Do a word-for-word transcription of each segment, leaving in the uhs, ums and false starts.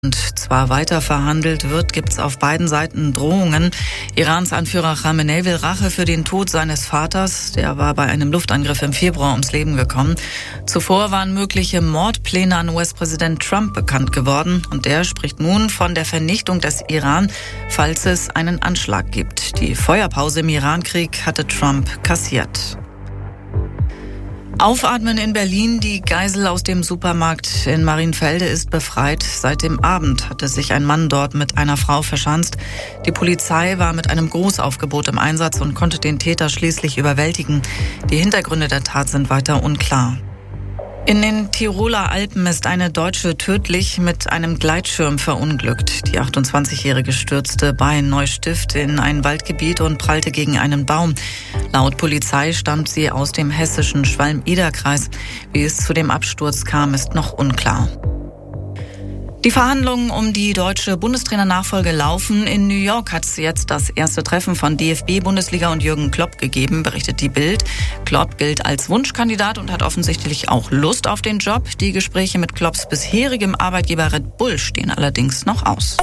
Und zwar weiter verhandelt wird, gibt es auf beiden Seiten Drohungen. Irans Anführer Khamenei will Rache für den Tod seines Vaters. Der war bei einem Luftangriff im Februar ums Leben gekommen. Zuvor waren mögliche Mordpläne an U S-Präsident Trump bekannt geworden. Und der spricht nun von der Vernichtung des Iran, falls es einen Anschlag gibt. Die Feuerpause im Irankrieg hatte Trump kassiert. Aufatmen in Berlin. Die Geisel aus dem Supermarkt in Marienfelde ist befreit. Seit dem Abend hatte sich ein Mann dort mit einer Frau verschanzt. Die Polizei war mit einem Großaufgebot im Einsatz und konnte den Täter schließlich überwältigen. Die Hintergründe der Tat sind weiter unklar. In den Tiroler Alpen ist eine Deutsche tödlich mit einem Gleitschirm verunglückt. Die achtundzwanzigjährige stürzte bei Neustift in ein Waldgebiet und prallte gegen einen Baum. Laut Polizei stammt sie aus dem hessischen Schwalm-Eder-Kreis. Wie es zu dem Absturz kam, ist noch unklar. Die Verhandlungen um die deutsche Bundestrainernachfolge laufen. In New York hat es jetzt das erste Treffen von D F B-Bundesliga und Jürgen Klopp gegeben, berichtet die Bild. Klopp gilt als Wunschkandidat und hat offensichtlich auch Lust auf den Job. Die Gespräche mit Klopps bisherigem Arbeitgeber Red Bull stehen allerdings noch aus.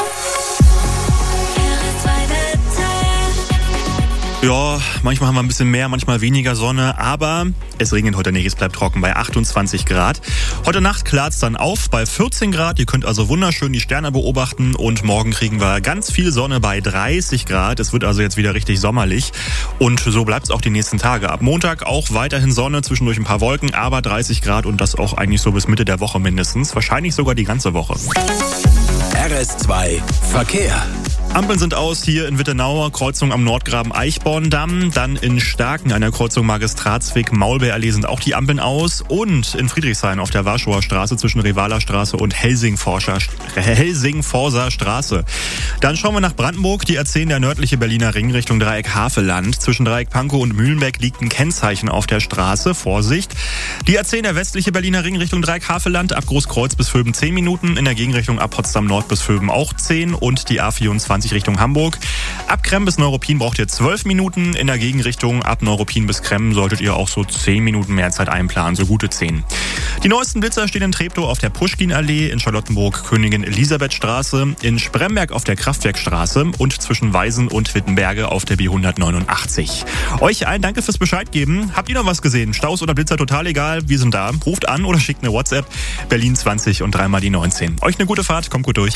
Ja, manchmal haben wir ein bisschen mehr, manchmal weniger Sonne, aber es regnet heute nicht, es bleibt trocken bei achtundzwanzig Grad. Heute Nacht klart es dann auf bei vierzehn Grad, ihr könnt also wunderschön die Sterne beobachten und morgen kriegen wir ganz viel Sonne bei dreißig Grad. Es wird also jetzt wieder richtig sommerlich und so bleibt es auch die nächsten Tage. Ab Montag auch weiterhin Sonne, zwischendurch ein paar Wolken, aber dreißig Grad und das auch eigentlich so bis Mitte der Woche mindestens, wahrscheinlich sogar die ganze Woche. R S zwei Verkehr. Ampeln sind aus hier in Wittenau, Kreuzung am Nordgraben Eichborndamm. Dann in Starken an der Kreuzung Magistratsweg Maulbeerallee sind auch die Ampeln aus. Und in Friedrichshain auf der Warschauer Straße zwischen Revaler Straße und Helsingforser Helsingforser Straße. Dann schauen wir nach Brandenburg. Die A zehn, der nördliche Berliner Ring Richtung Dreieck Havelland. Zwischen Dreieck Pankow und Mühlenbeck liegt ein Kennzeichen auf der Straße. Vorsicht. Die A zehn, der westliche Berliner Ring Richtung Dreieck Havelland. Ab Großkreuz bis Vöben zehn Minuten. In der Gegenrichtung ab Potsdam Nord bis Vöben auch zehn. Und die A vierundzwanzig Richtung Hamburg. Ab Krem bis Neuruppin braucht ihr zwölf Minuten. In der Gegenrichtung ab Neuruppin bis Krem solltet ihr auch so zehn Minuten mehr Zeit einplanen, so gute zehn. Die neuesten Blitzer stehen in Treptow auf der Puschkinallee, in Charlottenburg Königin Elisabeth Straße, in Spremberg auf der Kraftwerkstraße und zwischen Weisen und Wittenberge auf der B hundertneunundachtzig. Euch allen danke fürs Bescheid geben. Habt ihr noch was gesehen? Staus oder Blitzer, total egal. Wir sind da. Ruft an oder schickt eine WhatsApp. Berlin zwanzig und dreimal die neunzehn. Euch eine gute Fahrt, kommt gut durch.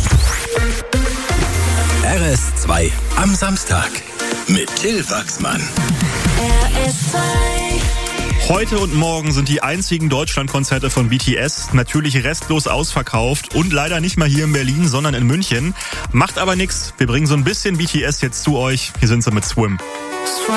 R S zwei am Samstag mit Till Wachsmann. R S zwei. Heute und morgen sind die einzigen Deutschlandkonzerte von B T S natürlich restlos ausverkauft und leider nicht mal hier in Berlin, sondern in München. Macht aber nichts, wir bringen so ein bisschen B T S jetzt zu euch. Hier sind sie mit Swim.